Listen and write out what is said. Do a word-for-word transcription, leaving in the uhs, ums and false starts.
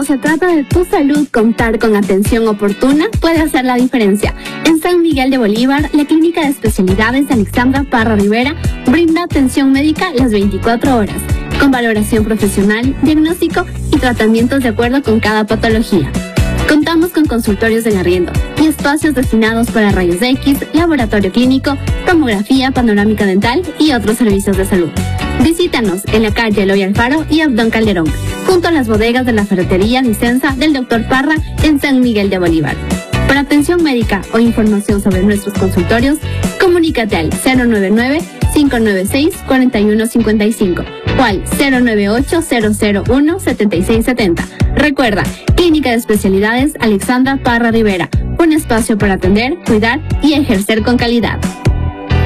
Cuando se trata de tu salud, contar con atención oportuna puede hacer la diferencia. En San Miguel de Bolívar, la Clínica de Especialidades Alexandra Parra Rivera brinda atención médica las veinticuatro horas, con valoración profesional, diagnóstico y tratamientos de acuerdo con cada patología. Contamos con consultorios en arriendo y espacios destinados para rayos X, laboratorio clínico, tomografía panorámica dental y otros servicios de salud. Visítanos en la calle Eloy Alfaro y Abdón Calderón, junto a las bodegas de la ferretería Licenza del doctor Parra en San Miguel de Bolívar. Para atención médica o información sobre nuestros consultorios, comunícate al cero nueve nueve, cinco nueve seis, cuatro uno cinco cinco o al cero nueve ocho, cero cero uno, siete seis siete cero. Recuerda, Clínica de Especialidades Alexandra Parra Rivera, un espacio para atender, cuidar y ejercer con calidad.